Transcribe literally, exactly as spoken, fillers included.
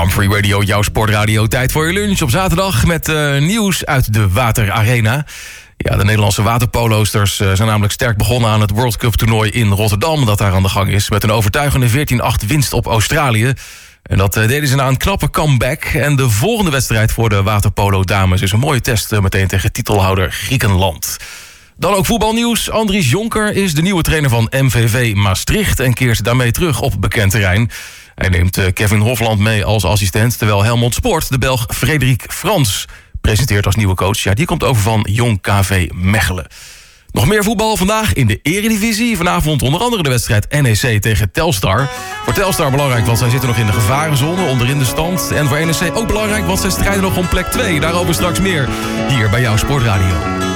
Free Radio, jouw sportradio. Tijd voor je lunch op zaterdag met uh, nieuws uit de Water Arena. Ja, de Nederlandse waterpoloosters uh, zijn namelijk sterk begonnen aan het World Cup toernooi in Rotterdam, dat daar aan de gang is, met een overtuigende veertien acht winst op Australië. En dat uh, deden ze na een knappe comeback. En de volgende wedstrijd voor de waterpolo-dames is een mooie test uh, meteen tegen titelhouder Griekenland. Dan ook voetbalnieuws. Andries Jonker is de nieuwe trainer van M V V Maastricht en keert daarmee terug op bekend terrein. Hij neemt uh, Kevin Hofland mee als assistent, terwijl Helmond Sport de Belg Frederik Frans presenteert als nieuwe coach. Ja, die komt over van Jong K V Mechelen. Nog meer voetbal vandaag in de Eredivisie. Vanavond onder andere de wedstrijd N E C tegen Telstar. Voor Telstar belangrijk, want zij zitten nog in de gevarenzone, onderin de stand. En voor N E C ook belangrijk, want zij strijden nog om plek twee. Daarover straks meer hier bij jouw Sportradio.